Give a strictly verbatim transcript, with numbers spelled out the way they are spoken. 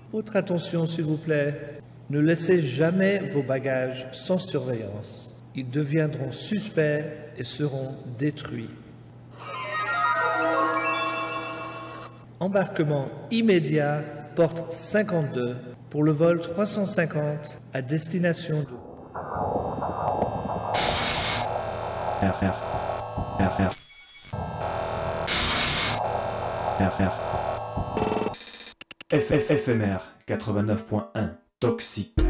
Autre attention s'il vous plaît, ne laissez jamais vos bagages sans surveillance. Ils deviendront suspects et seront détruits. Embarquement immédiat, porte cinquante-deux, pour le vol trois cent cinquante à destination de... R, R, R, R. R, R. F F F M R quatre-vingt-neuf point un, toxique.